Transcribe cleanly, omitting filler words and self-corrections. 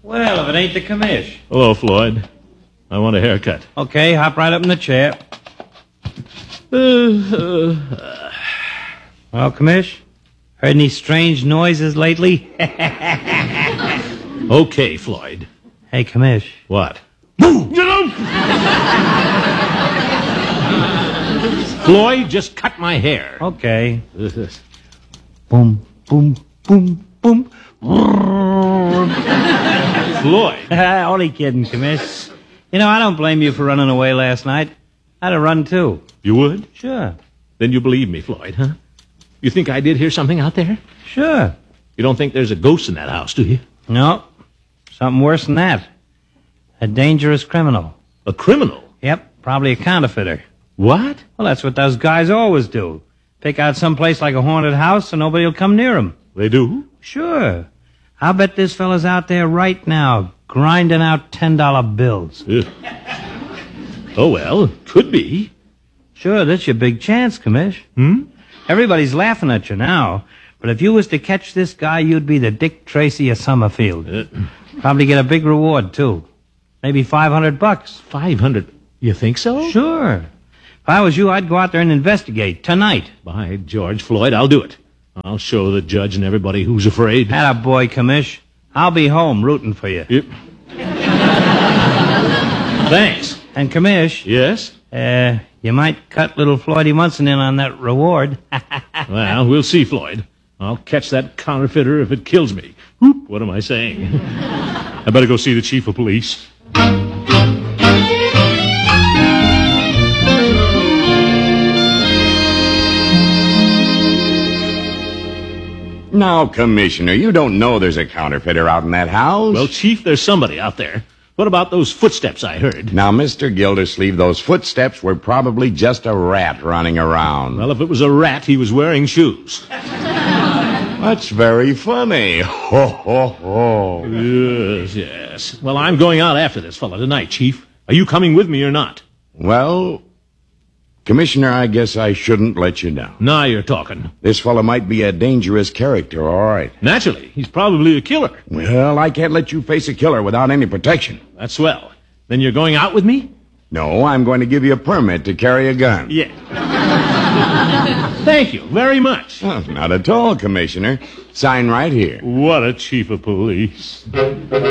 Well, if it ain't the commish. Hello, Floyd. I want a haircut. Okay, hop right up in the chair. Well, commish, heard any strange noises lately? Okay, Floyd. Hey, commish. What? Floyd, just cut my hair. Okay. Boom, boom, boom, boom. Floyd. Only kidding, commish. You know, I don't blame you for running away last night. I'd have run, too. You would? Sure. Then you believe me, Floyd, huh? You think I did hear something out there? Sure. You don't think there's a ghost in that house, do you? No. Something worse than that. A dangerous criminal. A criminal? Yep, probably a counterfeiter. What? Well, that's what those guys always do. Pick out some place like a haunted house and nobody will come near them. They do? Sure. I'll bet this fella's out there right now, grinding out $10 bills. Ugh. Oh, well, could be. Sure, that's your big chance, commish. Everybody's laughing at you now, but if you was to catch this guy, you'd be the Dick Tracy of Summerfield. Probably get a big reward, too. Maybe $500. 500? You think so? Sure. If I was you, I'd go out there and investigate tonight. By George, Floyd, I'll do it. I'll show the judge and everybody who's afraid. Attaboy, commish. I'll be home rooting for you. Yep. Thanks. And commish, Yes? you might cut little Floydie Munson in on that reward. Well, we'll see, Floyd. I'll catch that counterfeiter if it kills me. Whoop, what am I saying? I better go see the chief of police. Now, Commissioner, you don't know there's a counterfeiter out in that house. Well, Chief, there's somebody out there. What about those footsteps I heard? Now, Mr. Gildersleeve, those footsteps were probably just a rat running around. Well, if it was a rat, he was wearing shoes. That's very funny. Ho, ho, ho. Yes. Well, I'm going out after this fella tonight, Chief. Are you coming with me or not? Well, Commissioner, I guess I shouldn't let you down. Now you're talking. This fella might be a dangerous character, all right. Naturally, he's probably a killer. Well, I can't let you face a killer without any protection. That's swell. Then you're going out with me? No, I'm going to give you a permit to carry a gun. Yeah. Thank you very much. Oh, not at all, Commissioner. Sign right here. What a chief of police.